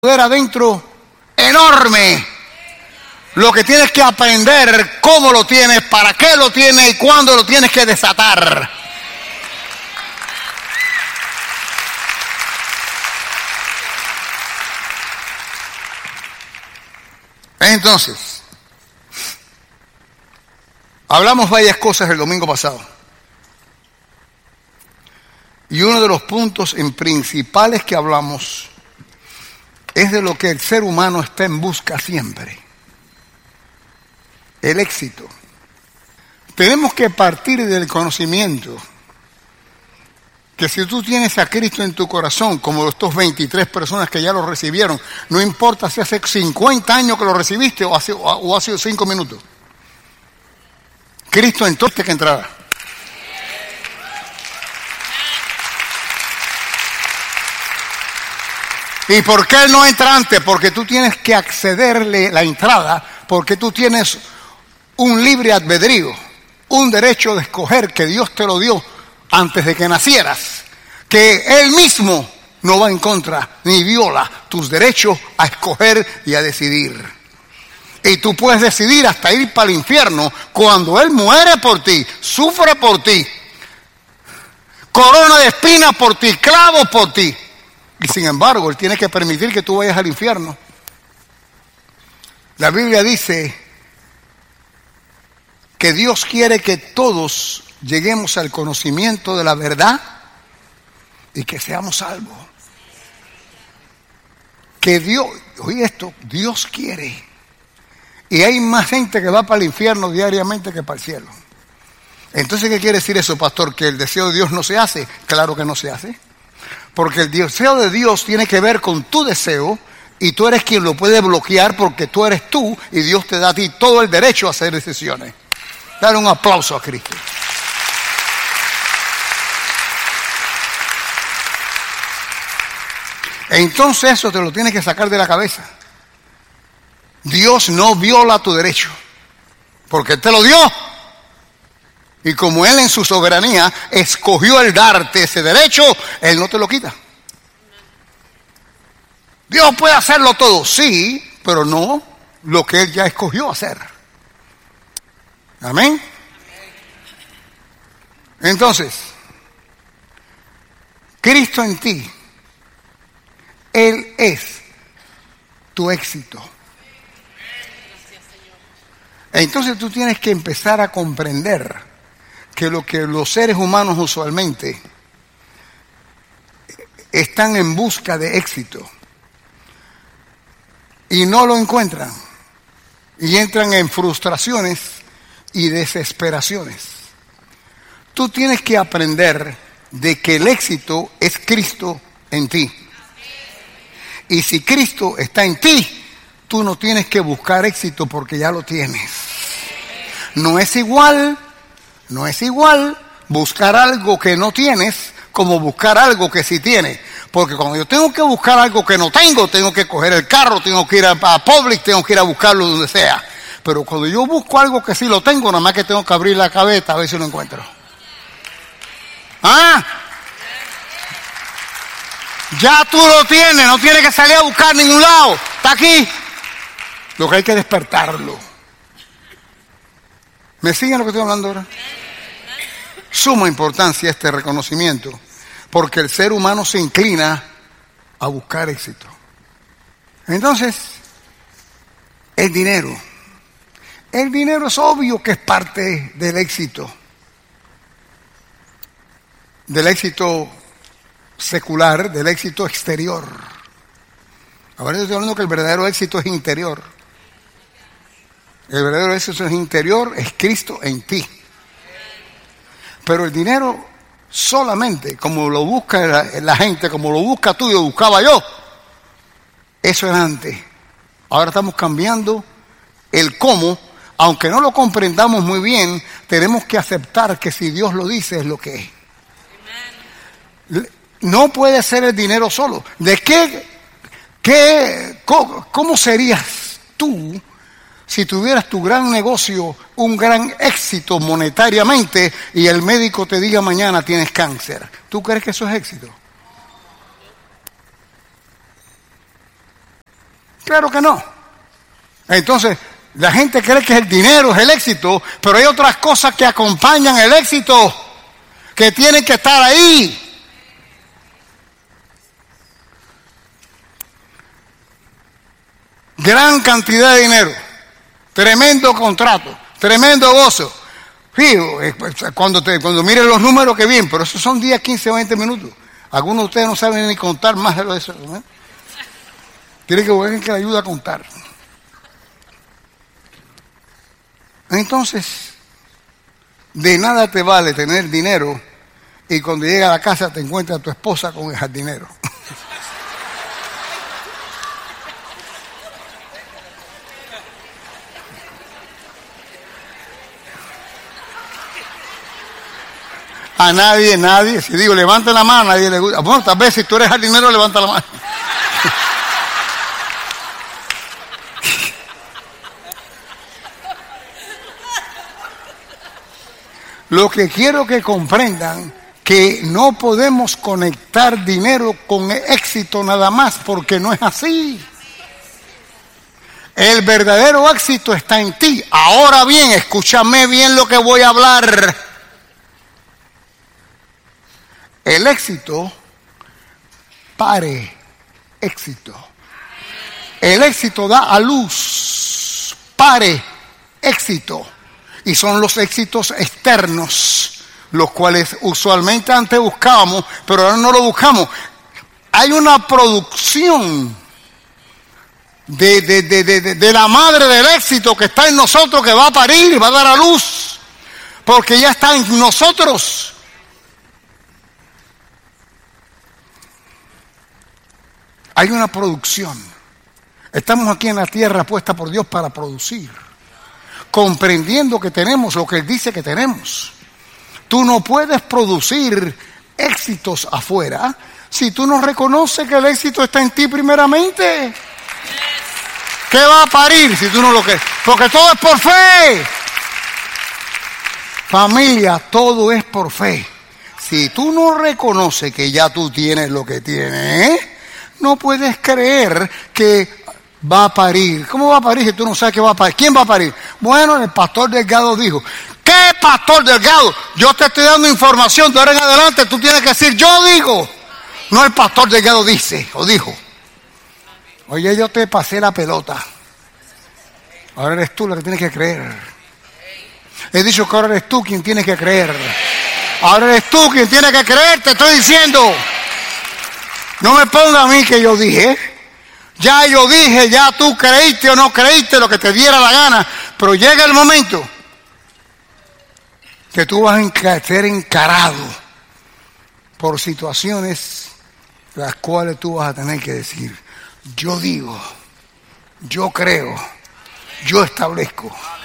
poder adentro enorme. Lo que tienes que aprender, cómo lo tienes, para qué lo tienes y cuándo lo tienes que desatar. Entonces, hablamos varias cosas el domingo pasado. Y uno de los puntos principales que hablamos es de lo que el ser humano está en busca siempre. El éxito. Tenemos que partir del conocimiento que si tú tienes a Cristo en tu corazón, como estos 23 personas que ya lo recibieron, no importa si hace 50 años que lo recibiste o ha sido 5 minutos. Cristo entró antes que entrara. ¿Y por qué Él no entra antes? Porque tú tienes que accederle la entrada, porque tú tienes un libre albedrío, un derecho de escoger que Dios te lo dio antes de que nacieras, que Él mismo no va en contra ni viola tus derechos a escoger y a decidir. Y tú puedes decidir hasta ir para el infierno cuando Él muere por ti, sufre por ti, corona de espinas por ti, clavo por ti. Y sin embargo, Él tiene que permitir que tú vayas al infierno. La Biblia dice que Dios quiere que todos lleguemos al conocimiento de la verdad y que seamos salvos. Que Dios, oye esto, Dios quiere. Y hay más gente que va para el infierno diariamente que para el cielo. Entonces, ¿qué quiere decir eso, pastor? ¿Que el deseo de Dios no se hace? Claro que no se hace. Porque el deseo de Dios tiene que ver con tu deseo y tú eres quien lo puede bloquear porque tú eres tú y Dios te da a ti todo el derecho a hacer decisiones. Dale un aplauso a Cristo. Entonces eso te lo tienes que sacar de la cabeza. Dios no viola tu derecho porque Él te lo dio. Y como Él en su soberanía escogió el darte ese derecho, Él no te lo quita. Dios puede hacerlo todo, sí, pero no lo que Él ya escogió hacer. Amén. Entonces, Cristo en ti, Él es tu éxito. Entonces tú tienes que empezar a comprender que lo que los seres humanos usualmente están en busca de éxito y no lo encuentran y entran en frustraciones y desesperaciones. Tú tienes que aprender de que el éxito es Cristo en ti. Y si Cristo está en ti, tú no tienes que buscar éxito porque ya lo tienes. No es igual buscar algo que no tienes como buscar algo que sí tienes. Porque cuando yo tengo que buscar algo que no tengo, tengo que coger el carro, tengo que ir a Publix, tengo que ir a buscarlo donde sea. Pero cuando yo busco algo que sí lo tengo, nada más que tengo que abrir la cabeza a ver si lo encuentro. Ya tú lo tienes, no tienes que salir a buscar ningún lado. Está aquí. Lo que hay que despertarlo. ¿Me siguen lo que estoy hablando ahora? Suma importancia este reconocimiento, porque el ser humano se inclina a buscar éxito. Entonces, el dinero es obvio que es parte del éxito secular, del éxito exterior. Ahora estoy hablando que el verdadero éxito es interior. El verdadero éxito es interior, es Cristo en ti. Pero el dinero solamente, como lo busca la gente, como lo busca tú y lo buscaba yo, eso era antes. Ahora estamos cambiando el cómo, aunque no lo comprendamos muy bien, tenemos que aceptar que si Dios lo dice es lo que es. No puede ser el dinero solo. ¿Cómo serías tú si tuvieras tu gran negocio, un gran éxito monetariamente y el médico te diga mañana tienes cáncer? ¿Tú crees que eso es éxito? Claro que no. Entonces, la gente cree que el dinero es el éxito, pero hay otras cosas que acompañan el éxito, que tienen que estar ahí. Gran cantidad de dinero, tremendo contrato, tremendo gozo. Sí, cuando miren los números, que bien, pero esos son 10, 15, 20 minutos. Algunos de ustedes no saben ni contar más de eso, ¿no? Tienen que buscar que le ayude a contar. Entonces, de nada te vale tener dinero y cuando llegas a la casa te encuentras a tu esposa con el jardinero. A nadie, si digo levanta la mano, a nadie le gusta. Bueno, tal vez si tú eres jardinero, levanta la mano. Lo que quiero que comprendan, que no podemos conectar dinero con éxito nada más, porque no es así. El verdadero éxito está en ti. Ahora bien, escúchame bien lo que voy a hablar. El éxito pare éxito. El éxito da a luz, pare éxito. Y son los éxitos externos, los cuales usualmente antes buscábamos, pero ahora no lo buscamos. Hay una producción de la madre del éxito que está en nosotros, que va a parir y va a dar a luz, porque ya está en nosotros. Hay una producción. Estamos aquí en la tierra puesta por Dios para producir, comprendiendo que tenemos lo que Él dice que tenemos. Tú no puedes producir éxitos afuera si tú no reconoces que el éxito está en ti primeramente. ¿Qué va a parir si tú no lo crees? Porque todo es por fe. Familia, todo es por fe. Si tú no reconoces que ya tú tienes lo que tienes, no puedes creer que va a parir. ¿Cómo va a parir si tú no sabes que va a parir? ¿Quién va a parir? Bueno, el pastor Delgado dijo. ¿Qué pastor Delgado? Yo te estoy dando información, de ahora en adelante tú tienes que decir, yo digo. No el pastor Delgado dice o dijo. Oye, yo te pasé la pelota. Ahora eres tú la que tienes que creer. He dicho que ahora eres tú quien tiene que creer. Ahora eres tú quien tiene que creer, te estoy diciendo. No me ponga a mí que yo dije. Ya yo dije, ya tú creíste o no creíste, lo que te diera la gana. Pero llega el momento que tú vas a ser encarado por situaciones las cuales tú vas a tener que decir, yo digo, yo creo, yo establezco.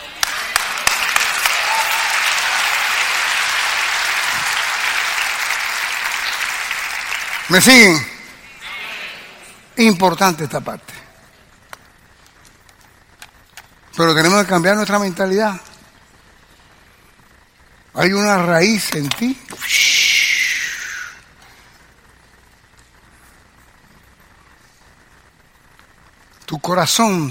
¿Me siguen? Importante esta parte. Pero tenemos que cambiar nuestra mentalidad. Hay una raíz en ti. Tu corazón,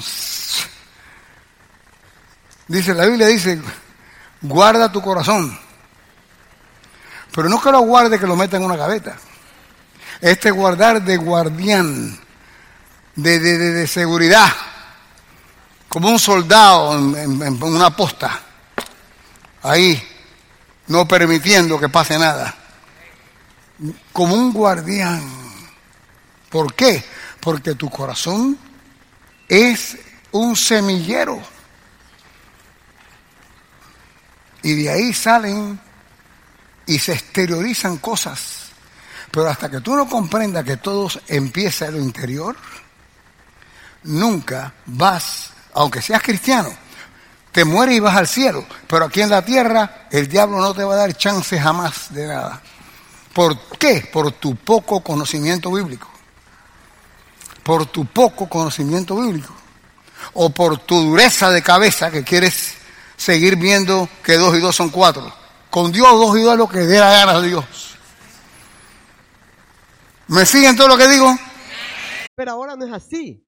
dice la Biblia, dice, guarda tu corazón. Pero no que lo guarde, que lo meta en una gaveta. Este guardar de guardián, de seguridad, como un soldado en una posta, ahí, no permitiendo que pase nada, como un guardián. ¿Por qué? Porque tu corazón es un semillero y de ahí salen y se exteriorizan cosas. Pero hasta que tú no comprendas que todo empieza en lo interior, nunca vas, aunque seas cristiano, te mueres y vas al cielo. Pero aquí en la tierra, el diablo no te va a dar chance jamás de nada. ¿Por qué? Por tu poco conocimiento bíblico. Por tu poco conocimiento bíblico. O por tu dureza de cabeza que quieres seguir viendo que 2 y 2 son 4. Con Dios 2 y 2 es lo que dé la gana de Dios. ¿Me siguen todo lo que digo? Pero ahora no es así.